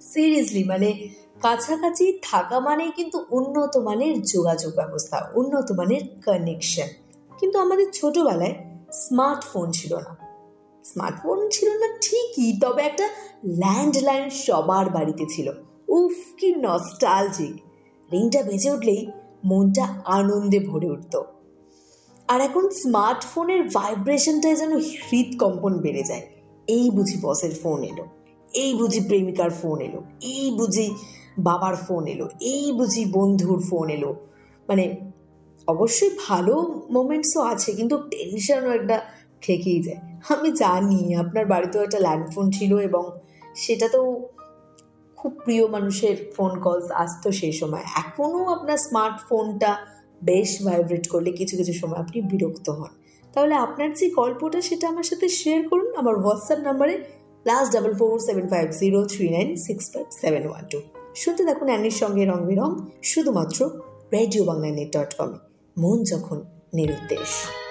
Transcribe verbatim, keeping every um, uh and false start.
Seriously মানে কাছাকাছি থাকা মানেই কিন্তু উন্নত মানের যোগাযোগ ব্যবস্থা, উন্নত মানের কানেকশন। কিন্তু আমাদের ছোটবেলায় স্মার্টফোন ছিল না। স্মার্টফোন ছিল না ঠিকই, তবে একটা ল্যান্ডলাইন সবার বাড়িতে ছিল। উফ, কি নস্টালজিক! রিংটা বেজে উঠলেই মনটা আনন্দে ভরে উঠত। আর এখন স্মার্টফোনের ভাইব্রেশনটায় যেন হৃদকম্পন বেড়ে যায়। এই বুঝি বসের ফোন এলো, এই বুঝি প্রেমিকার ফোন এলো, এই বুঝি বাবার ফোন এলো, এই বুঝি বন্ধুর ফোন এলো। মানে অবশ্যই ভালো মোমেন্টসও আছে, কিন্তু টেনশনও একটা থেকেই যায়। আমি জানি আপনার বাড়িতেও একটা ল্যান্ডফোন ছিল এবং সেটাতেও খুব প্রিয় মানুষের ফোন কলস আসতো সেই সময়। এখনও আপনার স্মার্টফোনটা বেশ ভাইব্রেট করলে কিছু কিছু সময় আপনি বিরক্ত হন। তাহলে আপনার যে গল্পটা সেটা আমার সাথে শেয়ার করুন আমার হোয়াটসঅ্যাপ নাম্বারে plus double four seven five zero three nine six five seven one two. শুনতে দেখুন অ্যানির সঙ্গে রং বেরং, শুধুমাত্র রেডিও বাংলা নেট ডট কমে। মন যখন নিরুদ্দেশ।